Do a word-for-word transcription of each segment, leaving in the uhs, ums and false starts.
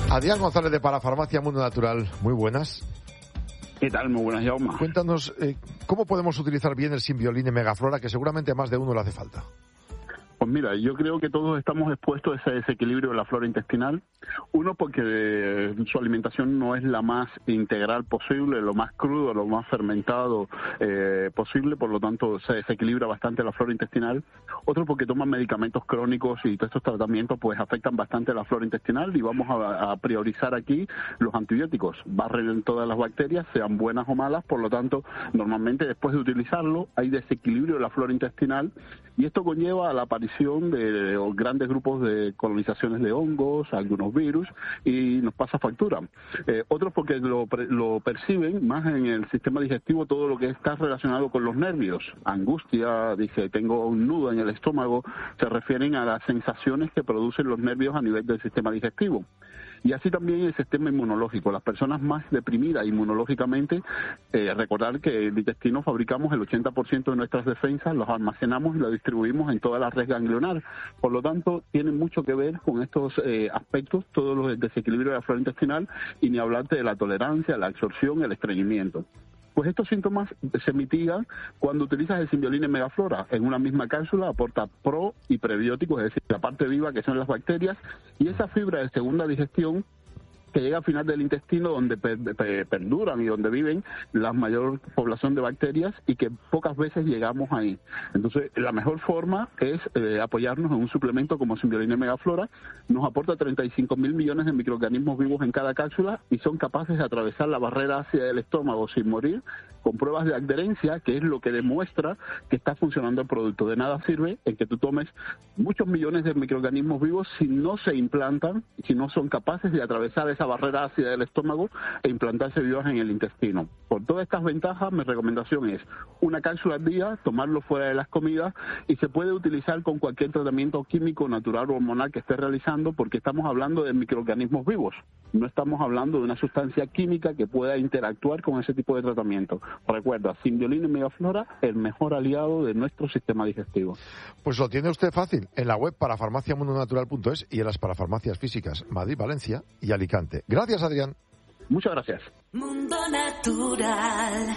Adrián González de Parafarmacia Mundo Natural, muy buenas. ¿Qué tal? Muy buenas, Jaume. Cuéntanos, eh, ¿cómo podemos utilizar bien el Simbioline Megaflora, que seguramente a más de uno le hace falta? Pues mira, yo creo que todos estamos expuestos a ese desequilibrio de la flora intestinal. Uno, porque eh, su alimentación no es la más integral posible, lo más crudo, lo más fermentado eh, posible, por lo tanto se desequilibra bastante la flora intestinal. Otro, porque toman medicamentos crónicos y todos estos tratamientos pues afectan bastante la flora intestinal, y vamos a, a priorizar aquí los antibióticos. Barren todas las bacterias, sean buenas o malas, por lo tanto normalmente después de utilizarlo hay desequilibrio de la flora intestinal, y esto conlleva a la aparición de grandes grupos de colonizaciones de hongos, algunos virus, y nos pasa factura. Eh, otros porque lo, lo perciben más en el sistema digestivo, todo lo que está relacionado con los nervios. Angustia, dice, tengo un nudo en el estómago, se refieren a las sensaciones que producen los nervios a nivel del sistema digestivo. Y así también el sistema inmunológico. Las personas más deprimidas inmunológicamente, eh, recordar que el intestino fabricamos el ochenta por ciento de nuestras defensas, los almacenamos y los distribuimos en toda la red ganglionar. Por lo tanto, tiene mucho que ver con estos eh, aspectos, todos los desequilibrios de la flora intestinal, y ni hablarte de la tolerancia, la absorción, el estreñimiento. Pues estos síntomas se mitigan cuando utilizas el Simbioline Megaflora. En una misma cápsula aporta pro y prebióticos, es decir, la parte viva que son las bacterias, y esa fibra de segunda digestión que llega al final del intestino, donde per, per, perduran y donde viven la mayor población de bacterias, y que pocas veces llegamos ahí. Entonces, la mejor forma es eh, apoyarnos en un suplemento como Simbioline Megaflora. Nos aporta treinta y cinco mil millones de microorganismos vivos en cada cápsula, y son capaces de atravesar la barrera ácida del estómago sin morir, con pruebas de adherencia, que es lo que demuestra que está funcionando el producto. De nada sirve en que tú tomes muchos millones de microorganismos vivos si no se implantan, si no son capaces de atravesar esa barrera ácida del estómago e implantarse vivas en el intestino. Por todas estas ventajas, mi recomendación es una cápsula al día, tomarlo fuera de las comidas, y se puede utilizar con cualquier tratamiento químico, natural o hormonal que esté realizando, porque estamos hablando de microorganismos vivos. No estamos hablando de una sustancia química que pueda interactuar con ese tipo de tratamiento. Recuerda, Simbioline Megaflora, el mejor aliado de nuestro sistema digestivo. Pues lo tiene usted fácil en la web parafarmacia mundo natural punto es y en las parafarmacias físicas Madrid, Valencia y Alicante. Gracias, Adrián. Muchas gracias. Mundo Natural.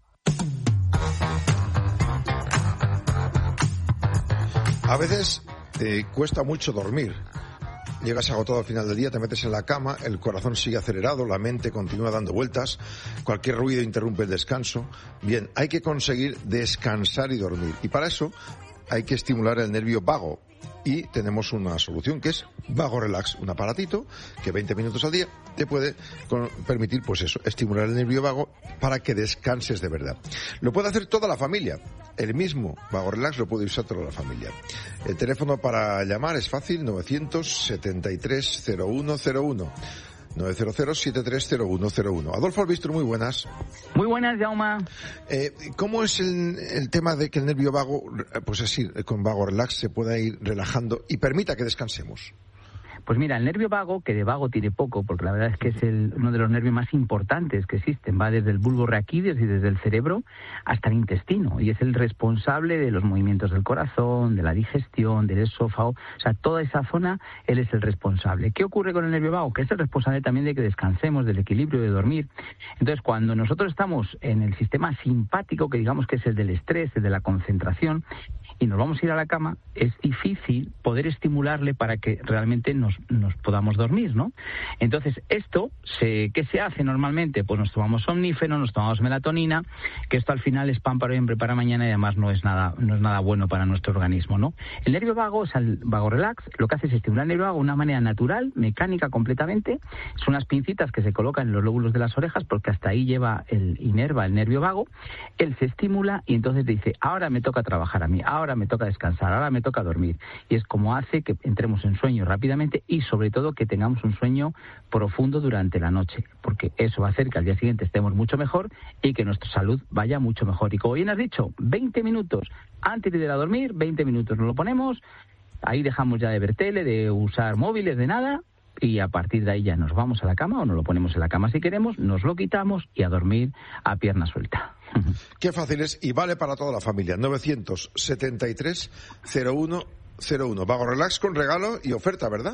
A veces te cuesta mucho dormir. Llegas agotado al final del día, te metes en la cama, el corazón sigue acelerado, la mente continúa dando vueltas, cualquier ruido interrumpe el descanso. Bien, hay que conseguir descansar y dormir. Y para eso hay que estimular el nervio vago. Y tenemos una solución que es Vago Relax, un aparatito que veinte minutos al día te puede con, permitir, pues eso, estimular el nervio vago para que descanses de verdad. Lo puede hacer toda la familia. El mismo Vago Relax lo puede usar toda la familia. El teléfono para llamar es fácil, novecientos setenta y tres cero uno cero uno. novecientos setenta y tres cero uno cero uno. Adolfo Albistro, muy buenas. Muy buenas, Jaume. Eh, ¿Cómo es el, el tema de que el nervio vago, pues así, con Vago Relax, se pueda ir relajando y permita que descansemos? Pues mira, el nervio vago, que de vago tiene poco, porque la verdad es que es el, uno de los nervios más importantes que existen, va desde el bulbo raquídeos y desde el cerebro hasta el intestino, y es el responsable de los movimientos del corazón, de la digestión, del esófago, o sea, toda esa zona, él es el responsable. ¿Qué ocurre con el nervio vago? Que es el responsable también de que descansemos, del equilibrio, de dormir. Entonces, cuando nosotros estamos en el sistema simpático, que digamos que es el del estrés, el de la concentración, y nos vamos a ir a la cama, es difícil poder estimularle para que realmente nos, nos podamos dormir, ¿no? Entonces, esto, se, ¿qué se hace normalmente? Pues nos tomamos somnífero, nos tomamos melatonina, que esto al final es pan para hoy, hambre para mañana, y además no es nada no es nada bueno para nuestro organismo, ¿no? El nervio vago, o sea, el Vago Relax, lo que hace es estimular el nervio vago de una manera natural, mecánica completamente. Son unas pincitas que se colocan en los lóbulos de las orejas, porque hasta ahí lleva el inerva el nervio vago. Él se estimula y entonces te dice, ahora me toca trabajar a mí, ahora me toca descansar, ahora me toca dormir. Y es como hace que entremos en sueño rápidamente, y sobre todo que tengamos un sueño profundo durante la noche, porque eso va a hacer que al día siguiente estemos mucho mejor y que nuestra salud vaya mucho mejor. Y como bien has dicho, veinte minutos antes de ir a dormir, veinte minutos nos lo ponemos, ahí dejamos ya de ver tele, de usar móviles, de nada, y a partir de ahí ya nos vamos a la cama, o nos lo ponemos en la cama si queremos, nos lo quitamos y a dormir a pierna suelta. Qué fácil es, y vale para toda la familia. Novecientos setenta y tres cero uno cero uno. Vago Relax con regalo y oferta, ¿verdad?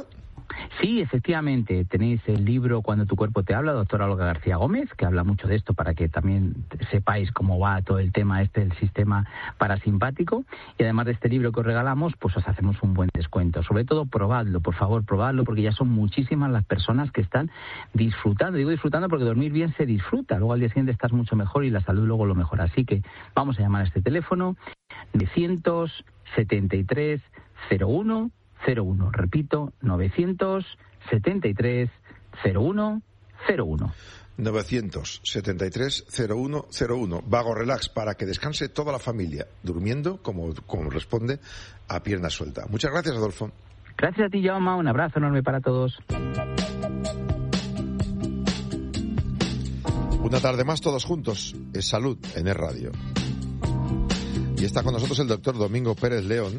Sí, efectivamente. Tenéis el libro Cuando tu cuerpo te habla, doctora Olga García Gómez, que habla mucho de esto para que también sepáis cómo va todo el tema este del sistema parasimpático. Y además de este libro que os regalamos, pues os hacemos un buen descuento. Sobre todo, probadlo, por favor, probadlo, porque ya son muchísimas las personas que están disfrutando. Digo disfrutando porque dormir bien se disfruta. Luego al día siguiente estás mucho mejor y la salud luego lo mejora. Así que vamos a llamar a este teléfono novecientos setenta y tres cero uno cero uno. Repito, novecientos setenta y tres cero uno cero uno. novecientos setenta y tres cero uno cero uno. Vago Relax, para que descanse toda la familia, durmiendo como, como responde, a pierna suelta. Muchas gracias, Adolfo. Gracias a ti, Jaume. Un abrazo enorme para todos. Una tarde más todos juntos. Es Salud en Es Radio. Y está con nosotros el doctor Domingo Pérez León.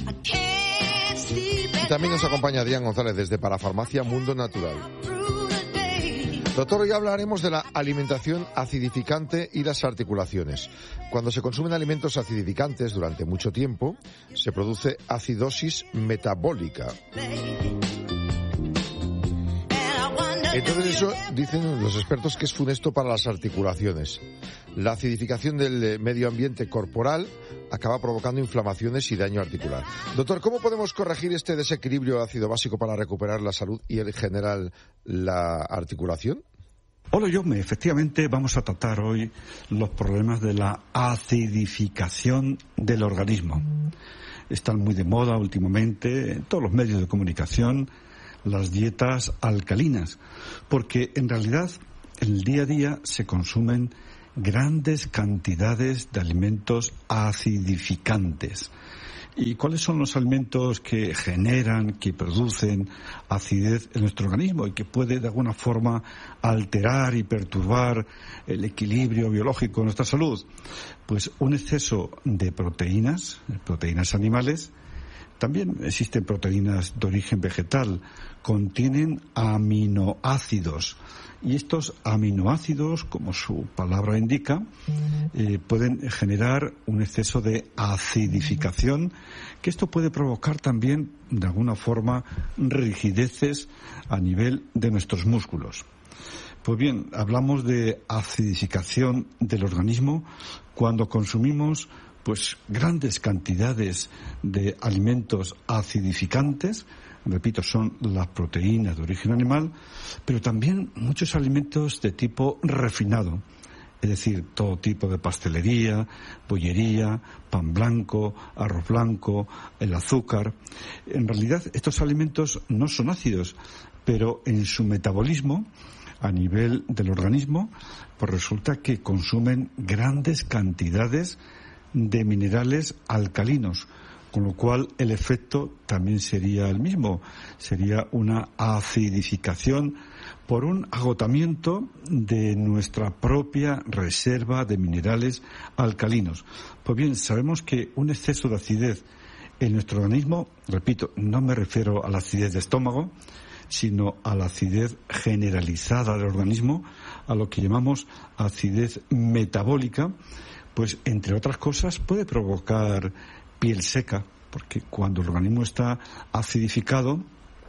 Y también nos acompaña Adrián González desde Parafarmacia Mundo Natural. Doctor, hoy hablaremos de la alimentación acidificante y las articulaciones. Cuando se consumen alimentos acidificantes durante mucho tiempo, se produce acidosis metabólica. Entonces eso, dicen los expertos, que es funesto para las articulaciones. La acidificación del medio ambiente corporal acaba provocando inflamaciones y daño articular. Doctor, ¿cómo podemos corregir este desequilibrio ácido básico para recuperar la salud y en general la articulación? Hola, Jaume. Efectivamente, vamos a tratar hoy los problemas de la acidificación del organismo. Están muy de moda últimamente en todos los medios de comunicación las dietas alcalinas, porque en realidad en el día a día se consumen grandes cantidades de alimentos acidificantes. ¿Y cuáles son los alimentos que generan, que producen acidez en nuestro organismo y que puede de alguna forma alterar y perturbar el equilibrio biológico de nuestra salud? Pues un exceso de proteínas, proteínas animales. También existen proteínas de origen vegetal, contienen aminoácidos. Y estos aminoácidos, como su palabra indica, eh, pueden generar un exceso de acidificación, que esto puede provocar también, de alguna forma, rigideces a nivel de nuestros músculos. Pues bien, hablamos de acidificación del organismo cuando consumimos pues grandes cantidades de alimentos acidificantes. Repito, son las proteínas de origen animal, pero también muchos alimentos de tipo refinado, es decir, todo tipo de pastelería, bollería, pan blanco, arroz blanco, el azúcar. En realidad, estos alimentos no son ácidos, pero en su metabolismo, a nivel del organismo, pues resulta que consumen grandes cantidades de minerales alcalinos, con lo cual el efecto también sería el mismo, sería una acidificación por un agotamiento de nuestra propia reserva de minerales alcalinos. Pues bien, sabemos que un exceso de acidez en nuestro organismo, repito, no me refiero a la acidez de estómago, sino a la acidez generalizada del organismo, a lo que llamamos acidez metabólica, pues entre otras cosas puede provocar piel seca, porque cuando el organismo está acidificado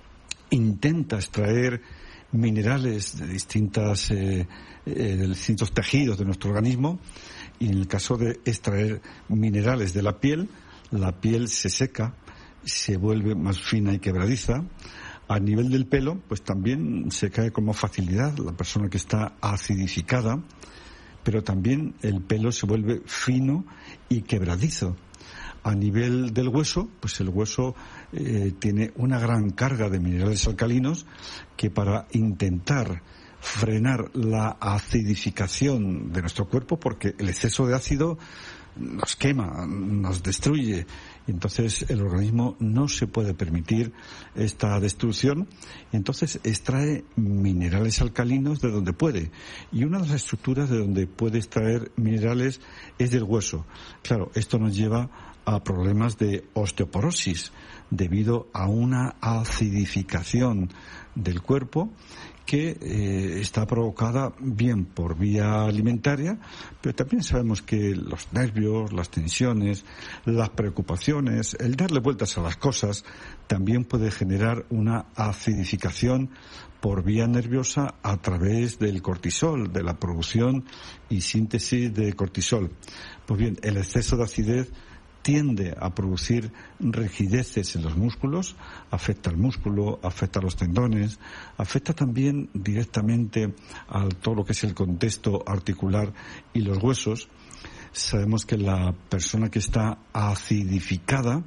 intenta extraer minerales de distintas eh, eh, de distintos tejidos de nuestro organismo, y en el caso de extraer minerales de la piel, la piel se seca, se vuelve más fina y quebradiza. A nivel del pelo, pues también se cae con más facilidad la persona que está acidificada, pero también el pelo se vuelve fino y quebradizo. A nivel del hueso, pues el hueso eh, tiene una gran carga de minerales alcalinos que, para intentar frenar la acidificación de nuestro cuerpo, porque el exceso de ácido nos quema, nos destruye, y entonces el organismo no se puede permitir esta destrucción, y entonces extrae minerales alcalinos de donde puede, y una de las estructuras de donde puede extraer minerales es del hueso. Claro, esto nos lleva a problemas de osteoporosis debido a una acidificación del cuerpo que eh, está provocada bien por vía alimentaria, pero también sabemos que los nervios, las tensiones, las preocupaciones, el darle vueltas a las cosas, también puede generar una acidificación por vía nerviosa a través del cortisol, de la producción y síntesis de cortisol. Pues bien, el exceso de acidez tiende a producir rigideces en los músculos, afecta al músculo, afecta a los tendones, afecta también directamente a todo lo que es el contexto articular y los huesos. Sabemos que la persona que está acidificada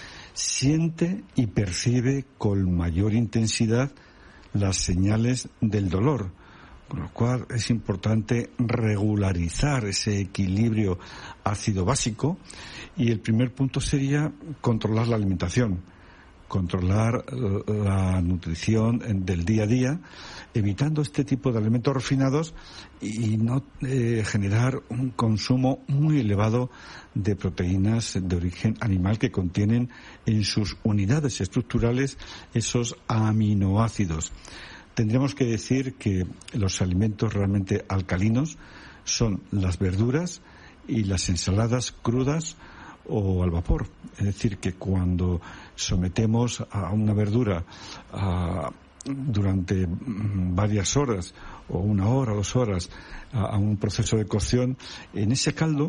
siente y percibe con mayor intensidad las señales del dolor, con lo cual es importante regularizar ese equilibrio ácido básico, y el primer punto sería controlar la alimentación, controlar la nutrición del día a día, evitando este tipo de alimentos refinados y no eh, generar un consumo muy elevado de proteínas de origen animal que contienen en sus unidades estructurales esos aminoácidos. Tendríamos que decir que los alimentos realmente alcalinos son las verduras y las ensaladas crudas o al vapor. Es decir, que cuando sometemos a una verdura a, durante varias horas, o una hora, dos horas, a, a un proceso de cocción, en ese caldo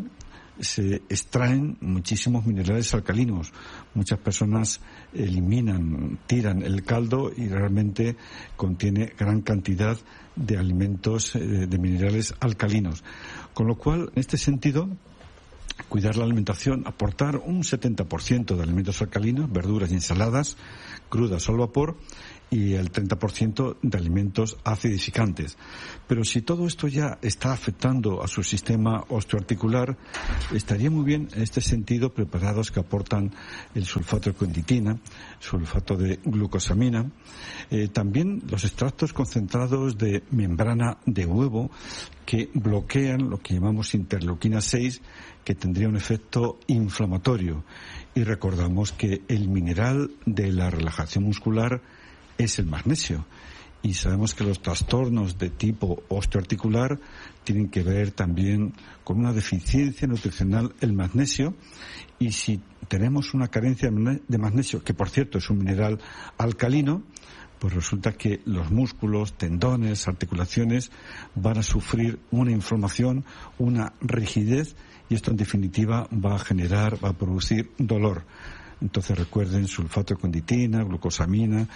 se extraen muchísimos minerales alcalinos. Muchas personas eliminan, tiran el caldo y realmente contiene gran cantidad de alimentos, eh, de minerales alcalinos. Con lo cual, en este sentido, cuidar la alimentación, aportar un setenta por ciento de alimentos alcalinos, verduras y ensaladas crudas o al vapor, y el treinta por ciento de alimentos acidificantes. Pero si todo esto ya está afectando a su sistema osteoarticular, estaría muy bien en este sentido preparados que aportan el sulfato de conditina, sulfato de glucosamina, eh, también los extractos concentrados de membrana de huevo que bloquean lo que llamamos interleuquina seis, que tendría un efecto inflamatorio. Y recordamos que el mineral de la relajación muscular es el magnesio, y sabemos que los trastornos de tipo osteoarticular tienen que ver también con una deficiencia nutricional del magnesio, y si tenemos una carencia de magnesio, que por cierto es un mineral alcalino, pues resulta que los músculos, tendones, articulaciones van a sufrir una inflamación, una rigidez, y esto en definitiva va a generar, va a producir dolor. Entonces recuerden sulfato de conditina, glucosamina,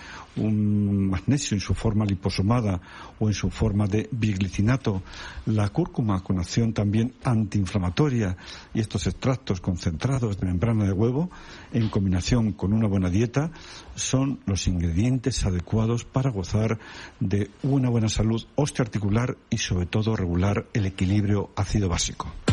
un magnesio en su forma liposomada o en su forma de biglicinato, la cúrcuma con acción también antiinflamatoria, y estos extractos concentrados de membrana de huevo en combinación con una buena dieta son los ingredientes adecuados para gozar de una buena salud osteoarticular y sobre todo regular el equilibrio ácido básico.